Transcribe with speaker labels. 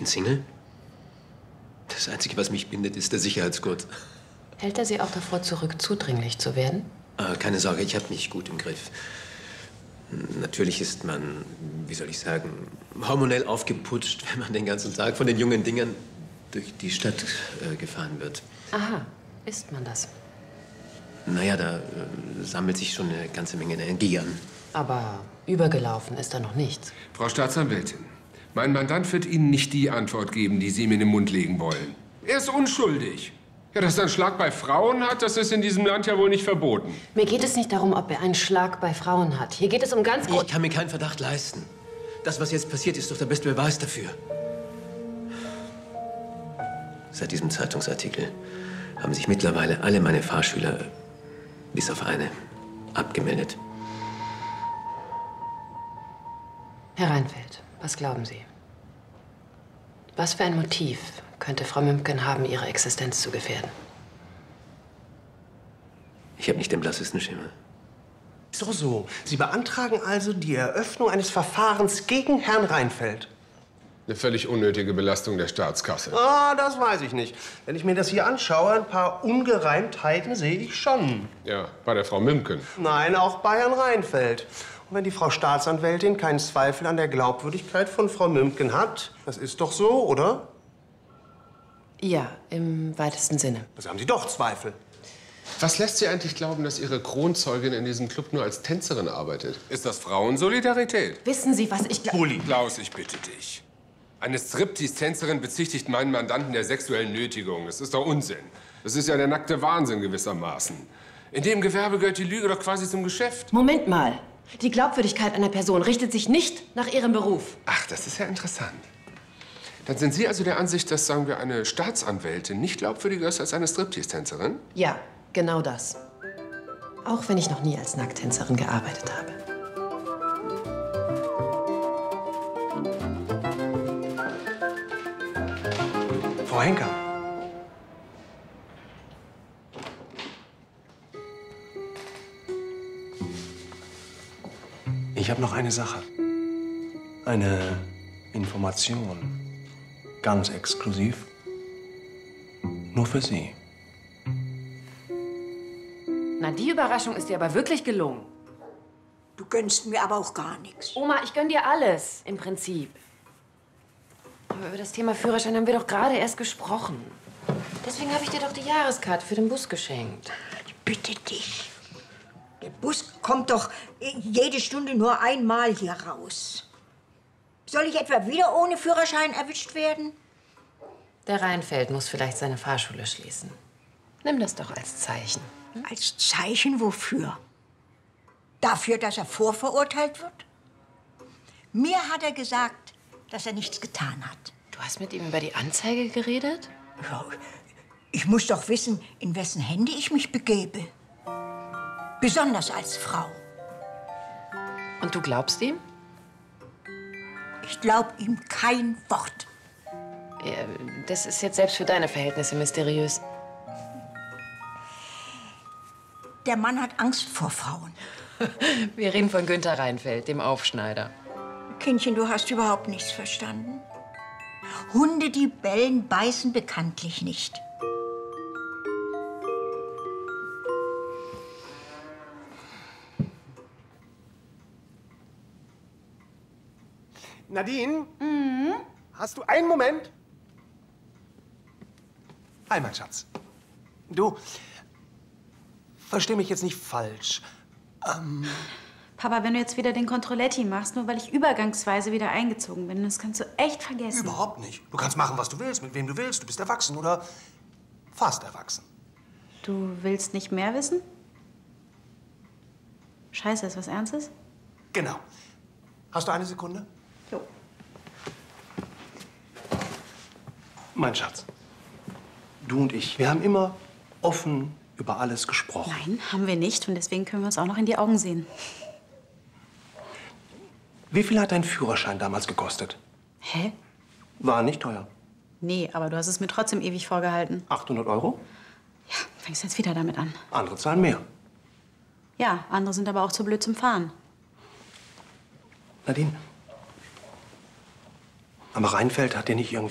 Speaker 1: bin Single. Das Einzige, was mich bindet, ist der Sicherheitsgurt.
Speaker 2: Hält er Sie auch davor zurück, zudringlich zu werden?
Speaker 1: Keine Sorge, ich habe mich gut im Griff. Natürlich ist man, wie soll ich sagen, hormonell aufgeputscht, wenn man den ganzen Tag von den jungen Dingern durch die Stadt gefahren wird.
Speaker 2: Aha, ist man das?
Speaker 1: Naja, da sammelt sich schon eine ganze Menge Energie an.
Speaker 2: Aber übergelaufen ist da noch nichts.
Speaker 3: Frau Staatsanwältin, mein Mandant wird Ihnen nicht die Antwort geben, die Sie ihm in den Mund legen wollen. Er ist unschuldig. Ja, dass er einen Schlag bei Frauen hat, das ist in diesem Land ja wohl nicht verboten.
Speaker 2: Mir geht es nicht darum, ob er einen Schlag bei Frauen hat. Hier geht es um ganz...
Speaker 1: Ich kann mir keinen Verdacht leisten. Das, was jetzt passiert, ist doch der beste Beweis dafür. Seit diesem Zeitungsartikel haben sich mittlerweile alle meine Fahrschüler, bis auf eine, abgemeldet.
Speaker 2: Herr Reinfeldt, was glauben Sie? Was für ein Motiv könnte Frau Mümpken haben, ihre Existenz zu gefährden?
Speaker 1: Ich habe nicht den blassesten Schimmer.
Speaker 4: So. Sie beantragen also die Eröffnung eines Verfahrens gegen Herrn Reinfeldt.
Speaker 3: Eine völlig unnötige Belastung der Staatskasse.
Speaker 4: Ah, das weiß ich nicht. Wenn ich mir das hier anschaue, ein paar Ungereimtheiten sehe ich schon.
Speaker 3: Ja, bei der Frau Mümpken.
Speaker 4: Nein, auch bei Herrn Reinfeldt. Und wenn die Frau Staatsanwältin keinen Zweifel an der Glaubwürdigkeit von Frau Mümpken hat, das ist doch so, oder?
Speaker 2: Ja, im weitesten Sinne.
Speaker 4: Das haben Sie doch Zweifel.
Speaker 3: Was lässt Sie eigentlich glauben, dass Ihre Kronzeugin in diesem Club nur als Tänzerin arbeitet? Ist das Frauensolidarität?
Speaker 2: Wissen Sie, was ich...
Speaker 3: Uli, Klaus, ich bitte dich. Eine Striptease-Tänzerin bezichtigt meinen Mandanten der sexuellen Nötigung. Das ist doch Unsinn. Das ist ja der nackte Wahnsinn gewissermaßen. In dem Gewerbe gehört die Lüge doch quasi zum Geschäft.
Speaker 2: Moment mal. Die Glaubwürdigkeit einer Person richtet sich nicht nach ihrem Beruf.
Speaker 3: Ach, das ist ja interessant. Dann sind Sie also der Ansicht, dass, sagen wir, eine Staatsanwältin nicht glaubwürdiger ist als eine Striptease-Tänzerin?
Speaker 2: Ja, genau das. Auch wenn ich noch nie als Nackttänzerin gearbeitet habe.
Speaker 4: Frau Henker. Ich habe noch eine Sache. Eine Information. Ganz exklusiv. Nur für Sie.
Speaker 2: Na, die Überraschung ist dir aber wirklich gelungen.
Speaker 5: Du gönnst mir aber auch gar nichts.
Speaker 2: Oma, ich gönn dir alles, im Prinzip. Aber über das Thema Führerschein haben wir doch gerade erst gesprochen. Deswegen habe ich dir doch die Jahreskarte für den Bus geschenkt.
Speaker 5: Ich bitte dich. Der Bus kommt doch jede Stunde nur einmal hier raus. Soll ich etwa wieder ohne Führerschein erwischt werden?
Speaker 2: Der Reinfeldt muss vielleicht seine Fahrschule schließen. Nimm das doch als Zeichen.
Speaker 5: Als Zeichen wofür? Dafür, dass er vorverurteilt wird? Mir hat er gesagt, dass er nichts getan hat.
Speaker 2: Du hast mit ihm über die Anzeige geredet?
Speaker 5: Ja, ich muss doch wissen, in wessen Hände ich mich begebe. Besonders als Frau.
Speaker 2: Und du glaubst ihm?
Speaker 5: Ich glaub ihm kein Wort.
Speaker 2: Ja, das ist jetzt selbst für deine Verhältnisse mysteriös.
Speaker 5: Der Mann hat Angst vor Frauen.
Speaker 2: Wir reden von Günther Reinfeldt, dem Aufschneider.
Speaker 5: Kindchen, du hast überhaupt nichts verstanden. Hunde, die bellen, beißen bekanntlich nicht.
Speaker 4: Nadine? Hast du einen Moment? Hi, mein Schatz. Du, versteh mich jetzt nicht falsch.
Speaker 6: Papa, wenn du jetzt wieder den Controletti machst, nur weil ich übergangsweise wieder eingezogen bin, das kannst du echt vergessen.
Speaker 4: Überhaupt nicht. Du kannst machen, was du willst, mit wem du willst. Du bist erwachsen oder fast erwachsen.
Speaker 6: Du willst nicht mehr wissen? Scheiße, ist was Ernstes?
Speaker 4: Genau. Hast du eine Sekunde?
Speaker 6: Jo.
Speaker 4: Mein Schatz, du und ich, wir haben immer offen über alles gesprochen.
Speaker 6: Nein, haben wir nicht. Und deswegen können wir uns auch noch in die Augen sehen.
Speaker 4: Wie viel hat dein Führerschein damals gekostet?
Speaker 6: Hä?
Speaker 4: War nicht teuer.
Speaker 6: Nee, aber du hast es mir trotzdem ewig vorgehalten.
Speaker 4: 800 Euro?
Speaker 6: Ja, fängst jetzt wieder damit an.
Speaker 4: Andere zahlen mehr.
Speaker 6: Ja, andere sind aber auch zu blöd zum Fahren.
Speaker 4: Nadine, aber Reinfeldt hat dir nicht irgendwie